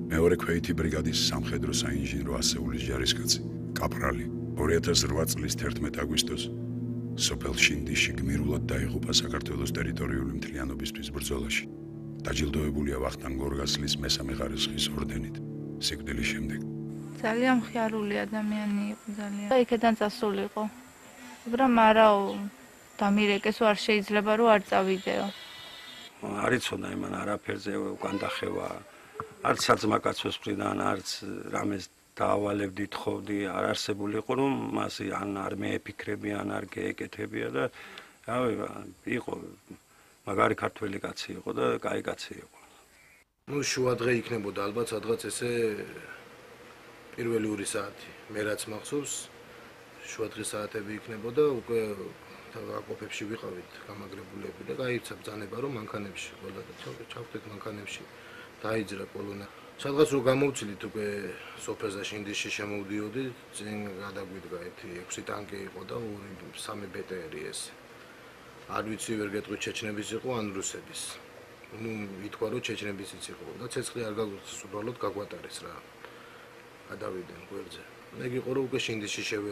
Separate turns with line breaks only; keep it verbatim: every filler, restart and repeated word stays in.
მეორე ქვეითი ბრიგადის სამხედრო საინჟინრო ასეულის ჯარისკაცი, კაპრალი, ორი ათას ოთხ წლის თერთმეტ აგვისტოს სოფელ შინდიში გმირულად დაიღუპა საქართველოს ტერიტორიული მთლიანობისთვის ბრძოლაში. დაჯილდოებულია ვახტანგ გორგასლის მესამე ხარისხის ორდენით, სიკვდილის შემდეგ.
ძალიან მხიარული ადამიანი იყო ძალიან. იქიდან წასულიყო. უბრალოდ მარაო დამირეკეს არ შეიძლება რომ არ წავიდეო.
არ იცოდა იმან არაფერზე უკან დახევა. არც საძმაკაცოს მხრიდან, არც რამეს დაავალებდი, თხოვდი, არ არსებულიყო რომ მას ან არ მეეფიქრები, ან არ გეეკეთებია და რავი, იყო მაგარი ქართველი კაცი იყო და კაი კაცი იყო.
ნუ შუა დღე იქნებოდა ალბათ სადღაც ესე პირველი ორი საათი. მე რაც მახსოვს, შუა დღე საათები იქნებოდა, უკვე აკოფებში ვიყავით გამაგრებულები და გაიცა ბრძანება რომ მანქანებში ყველა და ჩავხვდით მანქანებში. დაიძრა კოლონა. სადღაც რო გამოვცილით უკვე სოფელზე შინდიში შემოვდიოდი, წინ გადაგვიდგა ერთი ექვსი ტანკი იყო და ორი სამი ბეტერი ეს. არ ვიცი ვერ გეტყვით ჩეჩნების იყო ან რუსების. ნუ ითქვა რომ ჩეჩნებისიც იყო და ცეცხლი არ გაგვიცეს უბრალოდ გაგვატარეს რა. გადავიდნენ გვერდზე. მე გიყო რომ უკვე შინდიში შევე